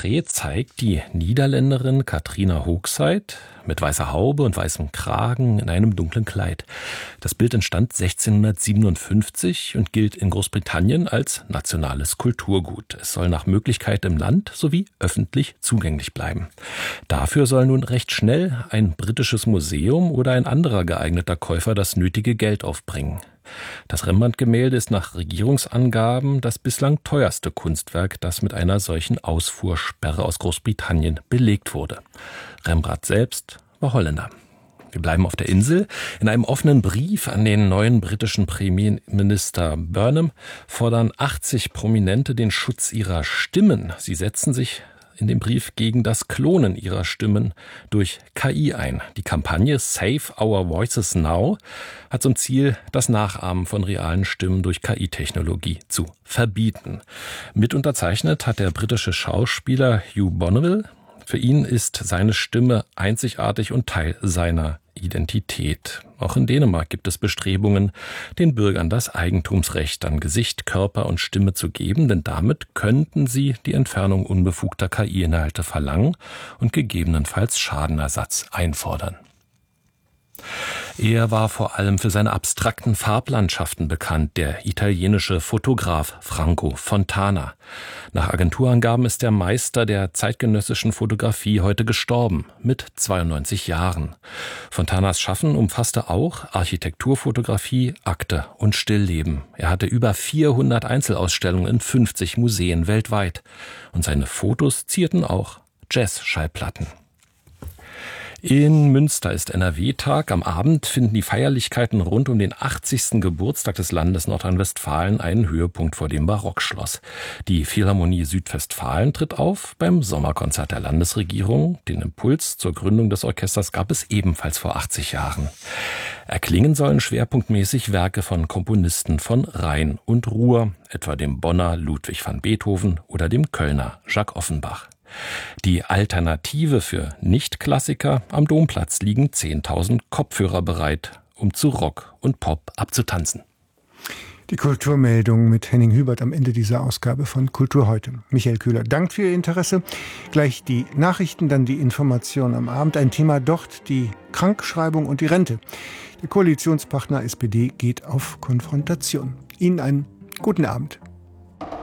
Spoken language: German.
Porträt zeigt die Niederländerin Katrina Hoogstraat mit weißer Haube und weißem Kragen in einem dunklen Kleid. Das Bild entstand 1657 und gilt in Großbritannien als nationales Kulturgut. Es soll nach Möglichkeit im Land sowie öffentlich zugänglich bleiben. Dafür soll nun recht schnell ein britisches Museum oder ein anderer geeigneter Käufer das nötige Geld aufbringen. Das Rembrandt-Gemälde ist nach Regierungsangaben das bislang teuerste Kunstwerk, das mit einer solchen Ausfuhrsperre aus Großbritannien belegt wurde. Rembrandt selbst war Holländer. Wir bleiben auf der Insel. In einem offenen Brief an den neuen britischen Premierminister Burnham fordern 80 Prominente den Schutz ihrer Stimmen. Sie setzen sich in dem Brief gegen das Klonen ihrer Stimmen durch KI ein. Die Kampagne Save Our Voices Now hat zum Ziel, das Nachahmen von realen Stimmen durch KI-Technologie zu verbieten. Mit unterzeichnet hat der britische Schauspieler Hugh Bonneville. Für ihn ist seine Stimme einzigartig und Teil seiner Identität. Auch in Dänemark gibt es Bestrebungen, den Bürgern das Eigentumsrecht an Gesicht, Körper und Stimme zu geben, denn damit könnten sie die Entfernung unbefugter KI-Inhalte verlangen und gegebenenfalls Schadenersatz einfordern. Er war vor allem für seine abstrakten Farblandschaften bekannt, der italienische Fotograf Franco Fontana. Nach Agenturangaben ist der Meister der zeitgenössischen Fotografie heute gestorben, mit 92 Jahren. Fontanas Schaffen umfasste auch Architekturfotografie, Akte und Stillleben. Er hatte über 400 Einzelausstellungen in 50 Museen weltweit. Und seine Fotos zierten auch Jazz-Schallplatten. In Münster ist NRW-Tag. Am Abend finden die Feierlichkeiten rund um den 80. Geburtstag des Landes Nordrhein-Westfalen einen Höhepunkt vor dem Barockschloss. Die Philharmonie Südwestfalen tritt auf beim Sommerkonzert der Landesregierung. Den Impuls zur Gründung des Orchesters gab es ebenfalls vor 80 Jahren. Erklingen sollen schwerpunktmäßig Werke von Komponisten von Rhein und Ruhr, etwa dem Bonner Ludwig van Beethoven oder dem Kölner Jacques Offenbach. Die Alternative für Nicht-Klassiker: am Domplatz liegen 10.000 Kopfhörer bereit, um zu Rock und Pop abzutanzen. Die Kulturmeldung mit Henning Hubert am Ende dieser Ausgabe von Kultur heute. Michael Köhler dankt für Ihr Interesse. Gleich die Nachrichten, dann die Information am Abend. Ein Thema dort, die Krankschreibung und die Rente. Der Koalitionspartner SPD geht auf Konfrontation. Ihnen einen guten Abend.